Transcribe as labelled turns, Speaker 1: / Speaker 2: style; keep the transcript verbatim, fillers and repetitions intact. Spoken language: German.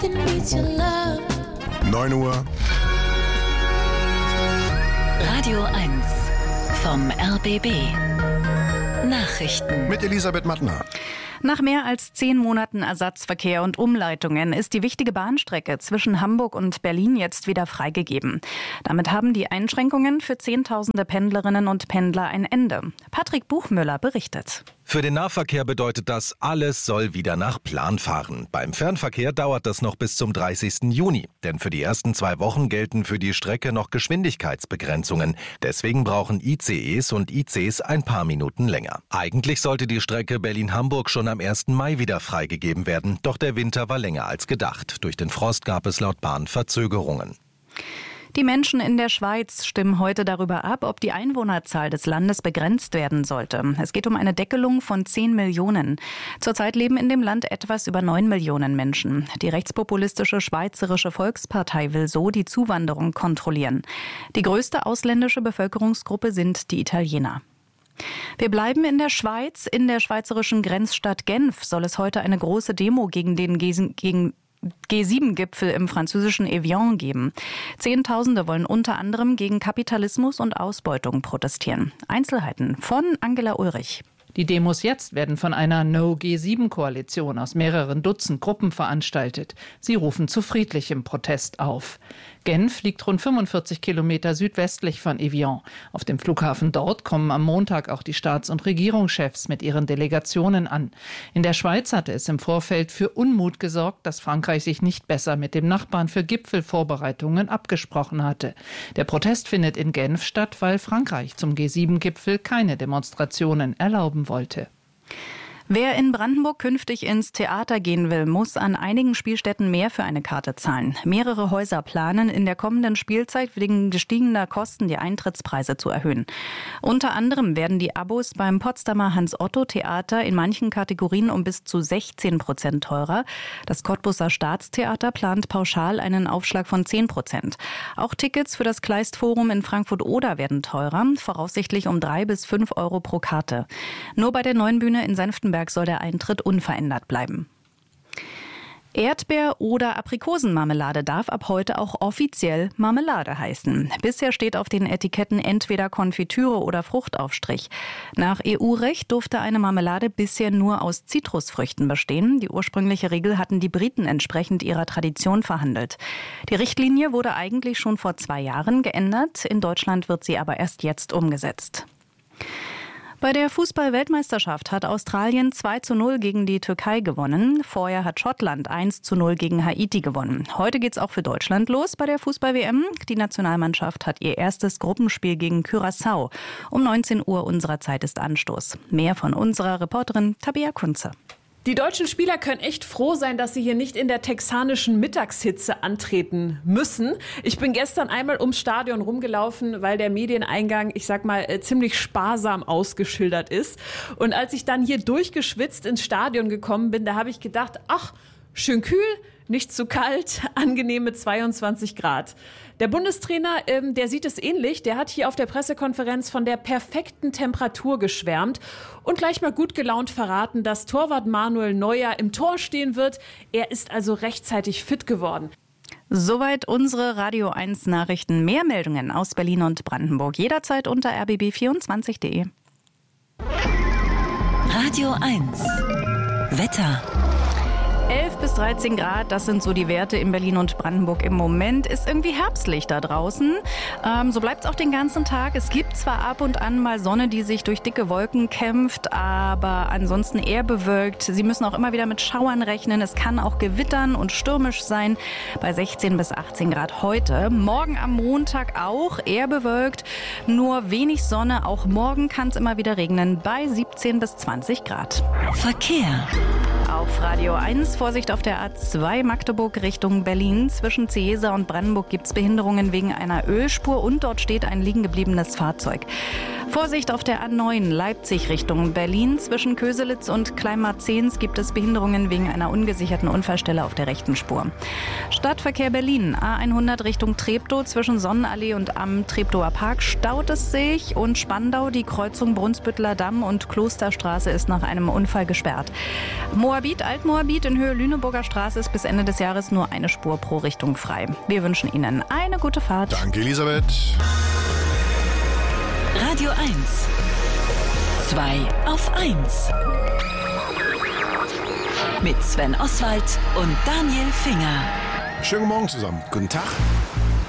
Speaker 1: neun Uhr.
Speaker 2: Radio eins vom R B B. Nachrichten
Speaker 1: Mit Elisabeth Mattner.
Speaker 3: Nach mehr als zehn Monaten Ersatzverkehr und Umleitungen ist die wichtige Bahnstrecke zwischen Hamburg und Berlin jetzt wieder freigegeben. Damit haben die Einschränkungen für Zehntausende Pendlerinnen und Pendler ein Ende. Patrick Buchmüller berichtet.
Speaker 4: Für den Nahverkehr bedeutet das, alles soll wieder nach Plan fahren. Beim Fernverkehr dauert das noch bis zum dreißigsten Juni. Denn für die ersten zwei Wochen gelten für die Strecke noch Geschwindigkeitsbegrenzungen. Deswegen brauchen I C Es und I Cs ein paar Minuten länger. Eigentlich sollte die Strecke Berlin-Hamburg schon am ersten Mai wieder freigegeben werden. Doch der Winter war länger als gedacht. Durch den Frost gab es laut Bahn Verzögerungen.
Speaker 3: Die Menschen in der Schweiz stimmen heute darüber ab, ob die Einwohnerzahl des Landes begrenzt werden sollte. Es geht um eine Deckelung von zehn Millionen. Zurzeit leben in dem Land etwas über neun Millionen Menschen. Die rechtspopulistische Schweizerische Volkspartei will so die Zuwanderung kontrollieren. Die größte ausländische Bevölkerungsgruppe sind die Italiener. Wir bleiben in der Schweiz. In der schweizerischen Grenzstadt Genf soll es heute eine große Demo gegen den gegen G sieben Gipfel im französischen Evian geben. Zehntausende wollen unter anderem gegen Kapitalismus und Ausbeutung protestieren. Einzelheiten von Angela Ulrich.
Speaker 5: Die Demos jetzt werden von einer No G sieben Koalition aus mehreren Dutzend Gruppen veranstaltet. Sie rufen zu friedlichem Protest auf. Genf liegt rund fünfundvierzig Kilometer südwestlich von Evian. Auf dem Flughafen dort kommen am Montag auch die Staats- und Regierungschefs mit ihren Delegationen an. In der Schweiz hatte es im Vorfeld für Unmut gesorgt, dass Frankreich sich nicht besser mit dem Nachbarn für Gipfelvorbereitungen abgesprochen hatte. Der Protest findet in Genf statt, weil Frankreich zum G sieben Gipfel keine Demonstrationen erlauben wollte.
Speaker 3: Wer in Brandenburg künftig ins Theater gehen will, muss an einigen Spielstätten mehr für eine Karte zahlen. Mehrere Häuser planen, in der kommenden Spielzeit wegen gestiegener Kosten die Eintrittspreise zu erhöhen. Unter anderem werden die Abos beim Potsdamer Hans-Otto-Theater in manchen Kategorien um bis zu sechzehn Prozent teurer. Das Cottbuser Staatstheater plant pauschal einen Aufschlag von zehn Prozent. Auch Tickets für das Kleistforum in Frankfurt-Oder werden teurer, voraussichtlich um drei bis fünf Euro pro Karte. Nur bei der Neuen Bühne in Senftenberg soll der Eintritt unverändert bleiben. Erdbeer- oder Aprikosenmarmelade darf ab heute auch offiziell Marmelade heißen. Bisher steht auf den Etiketten entweder Konfitüre oder Fruchtaufstrich. Nach E U-Recht durfte eine Marmelade bisher nur aus Zitrusfrüchten bestehen. Die ursprüngliche Regel hatten die Briten entsprechend ihrer Tradition verhandelt. Die Richtlinie wurde eigentlich schon vor zwei Jahren geändert. In Deutschland wird sie aber erst jetzt umgesetzt. Bei der Fußball-Weltmeisterschaft hat Australien zwei zu null gegen die Türkei gewonnen. Vorher hat Schottland eins zu null gegen Haiti gewonnen. Heute geht's auch für Deutschland los bei der Fußball-W M. Die Nationalmannschaft hat ihr erstes Gruppenspiel gegen Curaçao. Um neunzehn Uhr unserer Zeit ist Anstoß. Mehr von unserer Reporterin Tabea Kunze.
Speaker 6: Die deutschen Spieler können echt froh sein, dass sie hier nicht in der texanischen Mittagshitze antreten müssen. Ich bin gestern einmal ums Stadion rumgelaufen, weil der Medieneingang, ich sag mal, ziemlich sparsam ausgeschildert ist. Und als ich dann hier durchgeschwitzt ins Stadion gekommen bin, da habe ich gedacht, ach, schön kühl, nicht zu kalt, angenehme zweiundzwanzig Grad. Der Bundestrainer, ähm, der sieht es ähnlich. Der hat hier auf der Pressekonferenz von der perfekten Temperatur geschwärmt und gleich mal gut gelaunt verraten, dass Torwart Manuel Neuer im Tor stehen wird. Er ist also rechtzeitig fit geworden.
Speaker 3: Soweit unsere Radio eins Nachrichten. Mehr Meldungen aus Berlin und Brandenburg jederzeit unter r b b vierundzwanzig punkt de.
Speaker 2: Radio eins Wetter.
Speaker 3: elf bis dreizehn Grad, das sind so die Werte in Berlin und Brandenburg im Moment. Ist irgendwie herbstlich da draußen. Ähm, so bleibt es auch den ganzen Tag. Es gibt zwar ab und an mal Sonne, die sich durch dicke Wolken kämpft, aber ansonsten eher bewölkt. Sie müssen auch immer wieder mit Schauern rechnen. Es kann auch gewittern und stürmisch sein bei sechzehn bis achtzehn Grad heute. Morgen am Montag auch eher bewölkt, nur wenig Sonne. Auch morgen kann es immer wieder regnen bei siebzehn bis zwanzig Grad.
Speaker 2: Verkehr.
Speaker 3: Auf Radio eins, Vorsicht auf der A zwei Magdeburg Richtung Berlin. Zwischen Ciesa und Brandenburg gibt es Behinderungen wegen einer Ölspur und dort steht ein liegen gebliebenes Fahrzeug. Vorsicht auf der A neun Leipzig Richtung Berlin. Zwischen Köselitz und Kleinmarzens gibt es Behinderungen wegen einer ungesicherten Unfallstelle auf der rechten Spur. Stadtverkehr Berlin, A hundert Richtung Treptow. Zwischen Sonnenallee und am Treptower Park staut es sich. Und Spandau, die Kreuzung Brunsbütteler Damm und Klosterstraße ist nach einem Unfall gesperrt. Moabit Moabit, Altmoabit in Höhe Lüneburger Straße ist bis Ende des Jahres nur eine Spur pro Richtung frei. Wir wünschen Ihnen eine gute Fahrt.
Speaker 1: Danke, Elisabeth.
Speaker 2: Radio eins. zwei auf eins. Mit Sven Oswald und Daniel Finger.
Speaker 1: Schönen Morgen zusammen. Guten Tag.